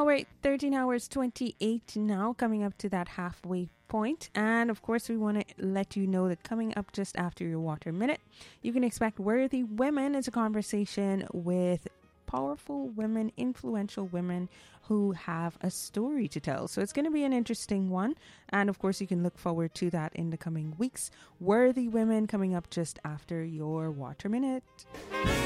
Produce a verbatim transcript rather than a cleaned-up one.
right, thirteen hours twenty-eight now, coming up to that halfway point. And of course, we want to let you know that coming up just after your Water Minute, you can expect Worthy Women. It's a conversation with powerful women, influential women who have a story to tell. So it's going to be an interesting one. And of course, you can look forward to that in the coming weeks. Worthy Women coming up just after your Water Minute.